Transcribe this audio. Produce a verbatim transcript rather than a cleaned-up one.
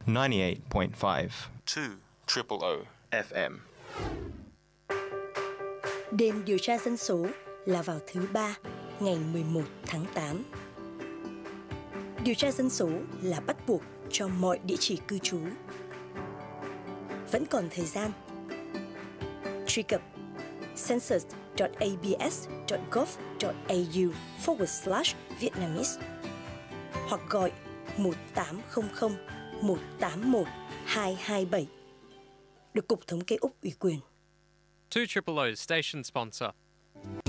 ninety-eight point five. two triple O F M. Đêm điều tra dân số là vào thứ ba, ngày mười một tháng tám. Điều tra dân số là bắt buộc cho mọi địa chỉ cư trú. Vẫn còn thời gian. Truy cập census.abs.gov.au forward slash Vietnamese hoặc gọi một tám không không một tám một hai hai bảy được Cục Thống kê Úc ủy quyền. two triple O station sponsor.